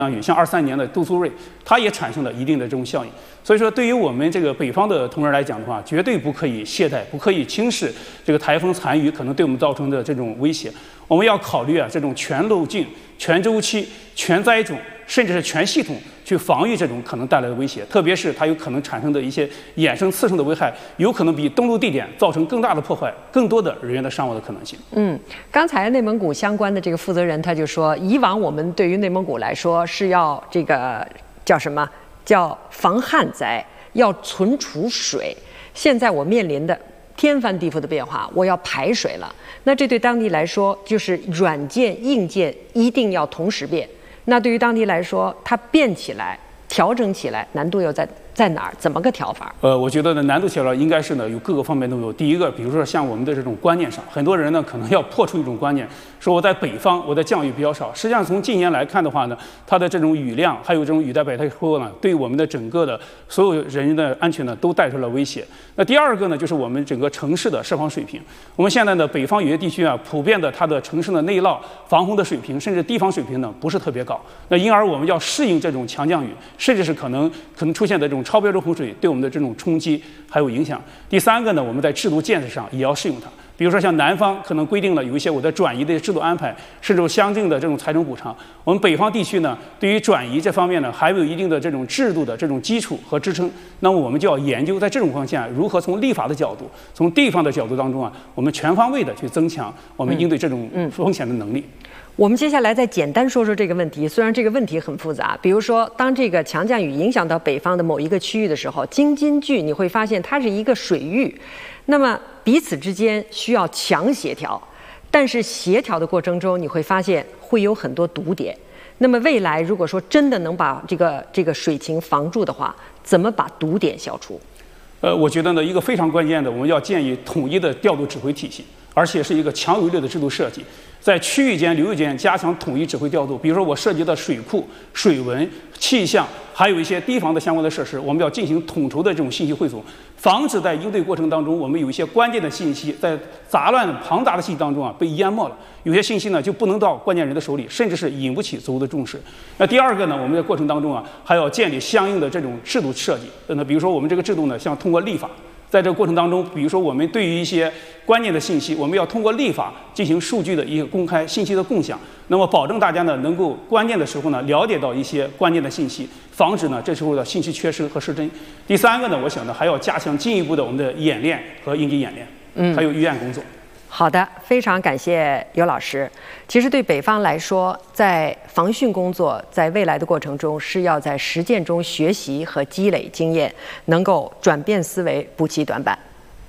像23年的杜苏芮，它也产生了一定的这种效应。所以说，对于我们这个北方的同仁来讲的话，绝对不可以懈怠，不可以轻视这个台风残余可能对我们造成的这种威胁。我们要考虑这种全路径、全周期、全灾种，甚至是全系统去防御这种可能带来的威胁。特别是它有可能产生的一些衍生次生的危害，有可能比登陆地点造成更大的破坏、更多的人员的伤亡的可能性。 刚才内蒙古相关的这个负责人他就说，以往我们对于内蒙古来说是要这个叫什么？叫防旱灾，要存储水。现在我面临的天翻地覆的变化，我要排水了。那这对当地来说，就是软件、硬件一定要同时变。那对于当地来说，它变起来、调整起来，难度又在哪儿？怎么个调法？ 我觉得呢，难度小了应该是呢有各个方面都有。第一个，比如说像我们的这种观念上，很多人呢可能要破除一种观念，说我在北方，我的降雨比较少。实际上从近年来看的话呢，它的这种雨量还有这种雨带百太后呢，对我们的整个的所有人的安全呢都带出了威胁。那第二个呢，就是我们整个城市的设防水平。我们现在呢，北方有些地区普遍的它的城市的内涝、防洪的水平，甚至堤防水平呢不是特别高。那因而我们要适应这种强降雨，甚至是可能出现的这种超标准洪水对我们的这种冲击还有影响。第三个呢，我们在制度建设上也要适应它。比如说像南方可能规定了有一些我的转移的制度安排，甚至相应的这种财政补偿。我们北方地区呢，对于转移这方面呢，还有一定的这种制度的这种基础和支撑。那么我们就要研究在这种情况下，如何从立法的角度、从地方的角度当中我们全方位的去增强我们应对这种风险的能力。 我们接下来再简单说说这个问题，虽然这个问题很复杂。比如说，当这个强降雨影响到北方的某一个区域的时候，京津冀你会发现它是一个水域，那么彼此之间需要强协调，但是协调的过程中，你会发现会有很多堵点。那么未来如果说真的能把这个水情防住的话，怎么把堵点消除？ 我觉得呢，一个非常关键的，我们要建议统一的调度指挥体系，而且是一个强有力的制度设计。在区域间、流域间加强统一指挥调度，比如说我涉及的水库、水文、气象，还有一些堤防的相关的设施，我们要进行统筹的这种信息汇总，防止在应对过程当中，我们有一些关键的信息在杂乱庞大的信息当中被淹没了，有些信息呢就不能到关键人的手里，甚至是引不起足够的重视。那第二个呢，我们在过程当中还要建立相应的这种制度设计。那比如说我们这个制度呢，像通过立法。在这个过程当中，比如说我们对于一些关键的信息，我们要通过立法进行数据的一个公开、信息的共享，那么保证大家呢能够关键的时候呢了解到一些关键的信息，防止呢这时候的信息缺失和失真。第三个呢，我想呢还要加强进一步的我们的演练和应急演练，还有预案工作。 好的，非常感谢尤老师。其实对北方来说，在防汛工作在未来的过程中，是要在实践中学习和积累经验，能够转变思维，补齐短板。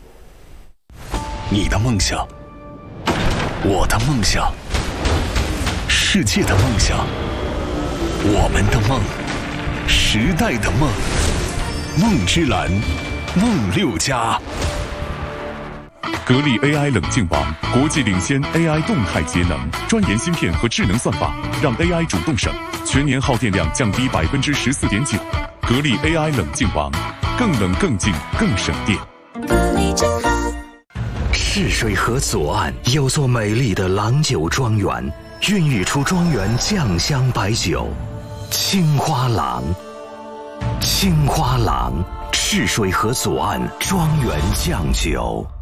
你的梦想，我的梦想，世界的梦想，我们的梦，时代的梦，梦之蓝，梦6+。格力 AI 冷静王，国际领先 AI 动态节能，专研芯片和智能算法，让 AI 主动省，全年耗电量降低14.9%。格力 AI 冷静王，更冷更静更省电。 格力真好。 泗水河左岸有座美丽的郎酒庄园，孕育出庄园酱香白酒，青花郎。青花郎，泗水河左岸庄园酱酒。